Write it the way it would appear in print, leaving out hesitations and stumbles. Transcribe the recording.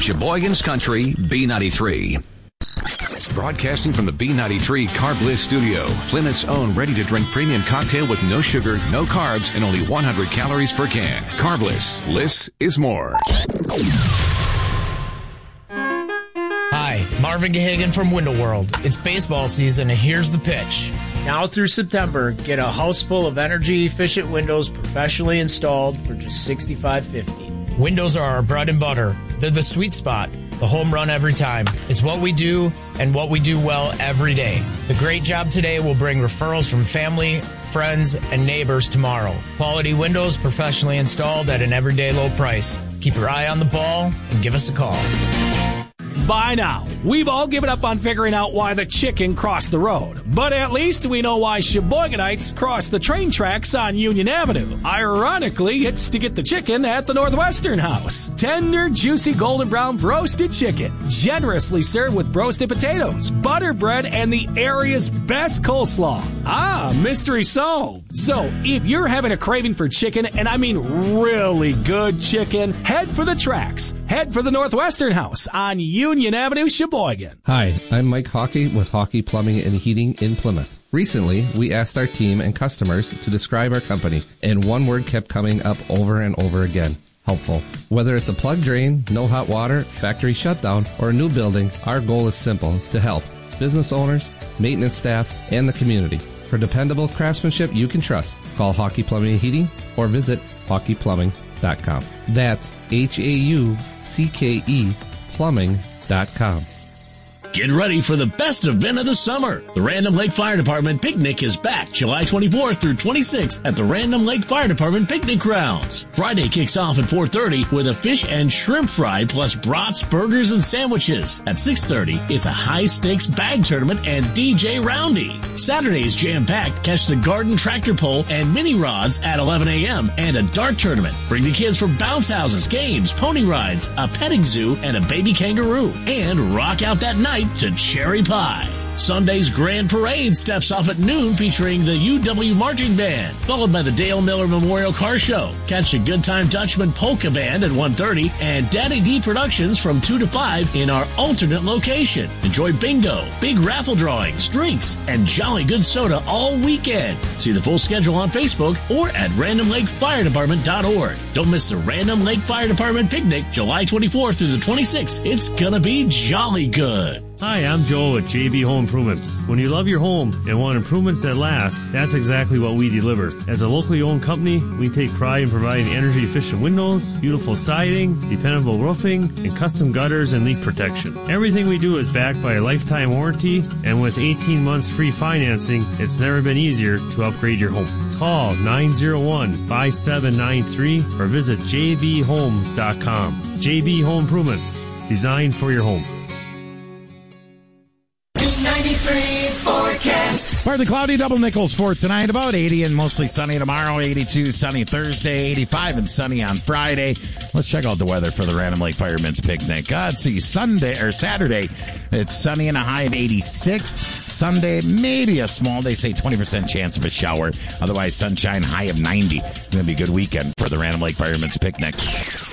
Sheboygan's Country, B93. Broadcasting from the B93 Carb Bliss studio, Plymouth's own ready-to-drink premium cocktail with no sugar, no carbs, and only 100 calories per can. Carb Bliss. Bliss is more. Hi, Marvin Gahagan from Window World. It's baseball season, and here's the pitch. Now through September, get a house full of energy-efficient windows professionally installed for just $65.50. Windows are our bread and butter. They're the sweet spot, the home run every time. It's what we do and what we do well every day. The great job today will bring referrals from family, friends, and neighbors tomorrow. Quality windows professionally installed at an everyday low price. Keep your eye on the ball and give us a call. By now, we've all given up on figuring out why the chicken crossed the road. But at least we know why Sheboyganites cross the train tracks on Union Avenue. Ironically, it's to get the chicken at the Northwestern House. Tender, juicy, golden brown roasted chicken. Generously served with roasted potatoes, butter bread, and the area's best coleslaw. Ah, mystery solved. So, if you're having a craving for chicken, and I mean really good chicken, head for the tracks. Head for the Northwestern House on Union Avenue, Sheboygan. Hi, I'm Mike Hawkey with Hawkey Plumbing and Heating in Plymouth. Recently, we asked our team and customers to describe our company, and one word kept coming up over and over again: helpful. Whether it's a plug drain, no hot water, factory shutdown, or a new building, our goal is simple: to help business owners, maintenance staff, and the community. For dependable craftsmanship you can trust, call Hawkey Plumbing and Heating or visit HawkeyPlumbing.com. That's HAUCKE plumbing.com. Get ready for the best event of the summer. The Random Lake Fire Department Picnic is back July 24th through 26th at the Random Lake Fire Department Picnic Grounds. Friday kicks off at 4:30 with a fish and shrimp fry plus brats, burgers, and sandwiches. At 6:30, it's a high-stakes bag tournament and DJ Roundy. Saturday's jam-packed. Catch the garden tractor pull and mini rods at 11 a.m. and a dart tournament. Bring the kids for bounce houses, games, pony rides, a petting zoo, and a baby kangaroo. And rock out that night to Cherry Pie. Sunday's Grand Parade steps off at noon featuring the UW Marching Band, followed by the Dale Miller Memorial Car Show. Catch the Good Time Dutchman Polka Band at 1:30 and Daddy D Productions from 2 to 5 in our alternate location. Enjoy bingo, big raffle drawings, drinks, and jolly good soda all weekend. See the full schedule on Facebook or at randomlakefiredepartment.org. Don't miss the Random Lake Fire Department Picnic July 24th through the 26th. It's gonna be jolly good. Hi, I'm Joel at JB Home Improvements. When you love your home and want improvements that last, that's exactly what we deliver. As a locally owned company, we take pride in providing energy-efficient windows, beautiful siding, dependable roofing, and custom gutters and leak protection. Everything we do is backed by a lifetime warranty, and with 18 months free financing, it's never been easier to upgrade your home. Call 901-5793 or visit jbhome.com. JB Home Improvements, designed for your home. Forecast. Partly cloudy, double nickels for tonight, about 80 and mostly sunny tomorrow, 82 sunny Thursday, 85 and sunny on Friday. Let's check out the weather for the Random Lake Firemen's Picnic. Let's see, Saturday, it's sunny and a high of 86. Sunday, maybe a small, they say 20% chance of a shower. Otherwise, sunshine, high of 90. It's going to be a good weekend for the Random Lake Firemen's Picnic.